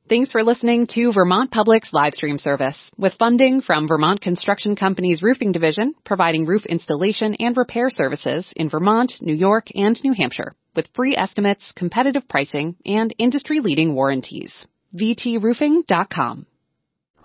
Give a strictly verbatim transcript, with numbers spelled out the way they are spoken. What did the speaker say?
Thanks for listening to Vermont Public's live stream service, with funding from Vermont Construction Company's Roofing Division, providing roof installation and repair services in Vermont, New York, and New Hampshire, with free estimates, competitive pricing, and industry-leading warranties. v t roofing dot com